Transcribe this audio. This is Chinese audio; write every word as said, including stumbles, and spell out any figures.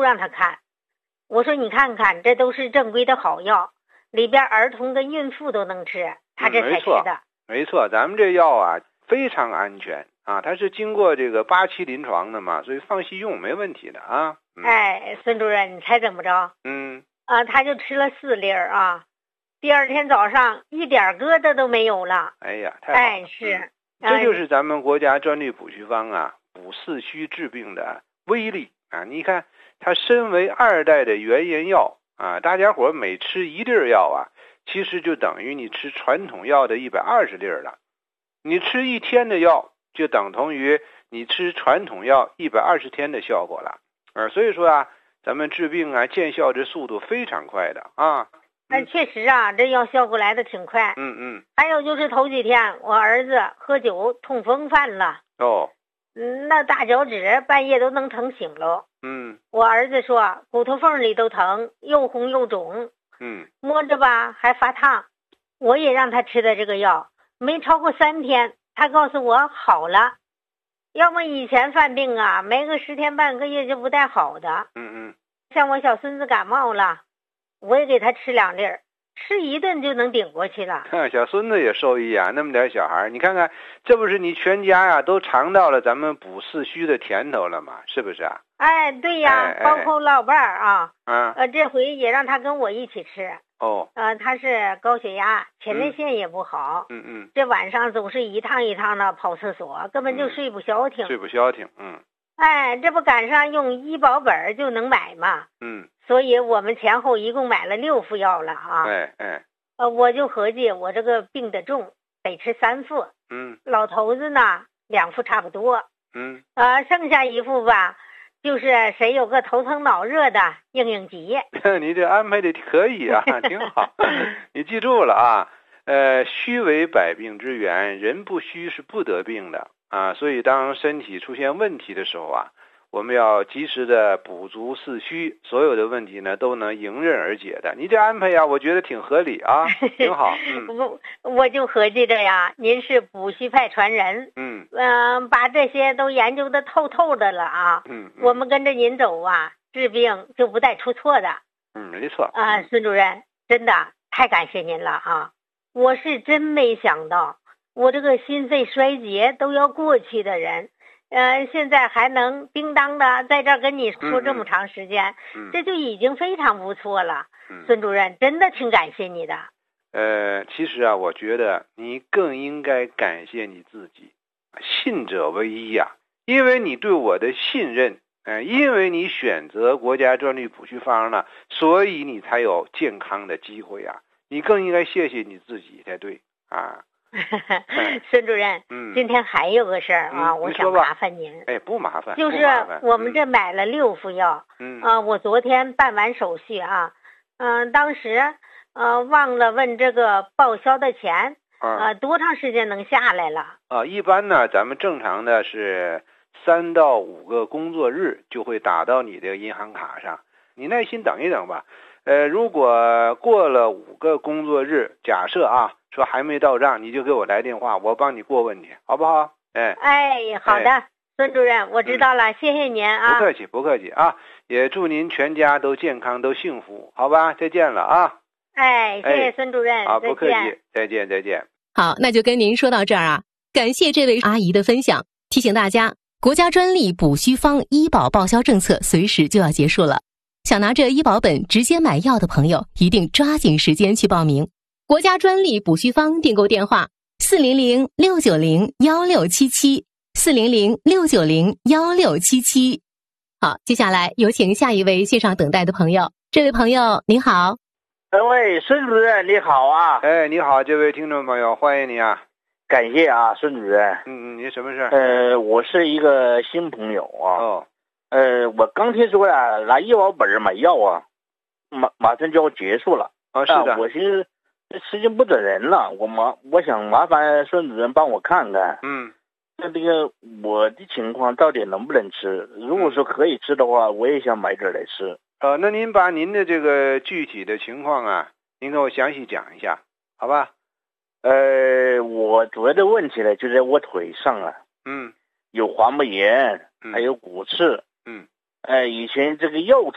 让他看。我说你看看，这都是正规的好药，里边儿童跟孕妇都能吃，他这才吃的。 嗯、没错，没错，咱们这药啊非常安全啊，它是经过这个八期临床的嘛，所以放心用没问题的啊。嗯、 哎，孙主任，你猜怎么着？ 嗯。 啊，他就吃了四粒儿啊，第二天早上一点疙瘩都没有了。 哎呀，太好了！ 哎，是、 嗯，这就是咱们国家专利补虚方啊，补四虚治病的威力啊！你看，它身为二代的原研药啊，大家伙每吃一粒药啊，其实就等于你吃传统药的一百二十粒了。你吃一天的药，就等同于你吃传统药一百二十天的效果了。啊，所以说啊，咱们治病啊，见效这速度非常快的啊。 那、嗯、确实啊，这药效果来的挺快。 嗯嗯。 还有就是头几天我儿子喝酒痛风犯了。 哦。 嗯，那大脚趾半夜都能疼醒了。 嗯。 我儿子说骨头缝里都疼，又红又肿。 嗯。 摸着吧还发烫。我也让他吃的这个药，没超过三天，他告诉我好了。要么以前犯病啊，没个十天半个月就不带好的。 嗯嗯。 像我小孙子感冒了，我也给他吃两粒儿，吃一顿就能顶过去了。 小孙子也受益啊，那么点小孩，你看看，这不是你全家呀、啊、都尝到了咱们补四虚的甜头了吗？是不是啊？ 哎，对呀， 哎哎包括老伴儿啊， 啊， 呃，这回也让他跟我一起吃。 哦， 呃，他是高血压，前列腺也不好。 嗯嗯。 这晚上总是一趟一趟的跑厕所，根本就睡不消停。 嗯、睡不消停，嗯。 哎，这不赶上用医保本就能买嘛。 嗯。 所以我们前后一共买了六副药了啊。 哎哎。 呃，我就合计我这个病得重，得吃三副。 嗯。 老头子呢，两副差不多。 嗯。 呃，剩下一副吧，就是谁有个头疼脑热的应应急。 你这安排的可以啊，挺好。你记住了啊，呃，虚为百病之源，人不虚是不得病的啊。所以当身体出现问题的时候啊，我们要及时的补足四虚，所有的问题呢都能迎刃而解的。你这安排呀、啊，我觉得挺合理啊，挺好。嗯， 我我就合计着呀，您是补虚派传人， 嗯嗯、呃，把这些都研究的透透的了啊。 嗯, 嗯， 我们跟着您走啊，治病就不带出错的。 嗯，没错。 啊，孙主任，真的太感谢您了啊！我是真没想到，我这个心肺衰竭都要过去的人。呃，现在还能叮当的在这儿跟你说这么长时间， 嗯嗯、 这就已经非常不错了。 嗯、 孙主任，真的挺感谢你的。 呃，其实啊，我觉得你更应该感谢你自己，信者为一呀、啊，因为你对我的信任，呃，因为你选择国家专利补虚方呢，所以你才有健康的机会啊。你更应该谢谢你自己才对啊。 孙主任， 嗯， 今天还有个事儿啊、嗯，我想麻烦您。 哎，不麻烦， 就是我们这买了六副药， 嗯， 啊、呃，我昨天办完手续啊，嗯、呃，当时呃忘了问这个报销的钱，啊、呃，多长时间能下来了？ 啊，一般呢，咱们正常的是三到五个工作日就会打到你的银行卡上，你耐心等一等吧。呃，如果过了五个工作日，假设啊，说还没到账，你就给我来电话，我帮你过问题，好不好？哎， 哎，好的，哎、孙主任，我知道了、嗯，谢谢您啊。 不客气，不客气啊，也祝您全家都健康，都幸福，好吧？再见了啊。 哎，谢谢孙主任， 好，不客气，再见，再见。 好，那就跟您说到这儿啊，感谢这位阿姨的分享，提醒大家，国家专利补虚方医保报销政策随时就要结束了。想拿着医保本直接买药的朋友，一定抓紧时间去报名。国家专利补虚方订购电话：四零零六九零幺六七七，四零零六九零幺六七七。好，接下来有请下一位线上等待的朋友。这位朋友您好。 喂，孙主任你好啊。 哎，你好，这位听众朋友，欢迎你啊。 感谢啊，孙主任。 嗯嗯，你什么事？ 呃，我是一个新朋友啊。 哦。 呃，我刚听说呀，拿医保本买药啊，马马上就要结束了。 啊，是的。 我寻思这时间不等人了，我麻我想麻烦孙主任帮我看看。 嗯。 那这个我的情况到底能不能吃？如果说可以吃的话，我也想买点来吃。 呃，那您把您的这个具体的情况啊，您给我详细讲一下，好吧？ 呃，我主要的问题呢，就在我腿上啊。 嗯。 有滑膜炎， 嗯、 还有骨刺。 嗯。 呃，以前这个右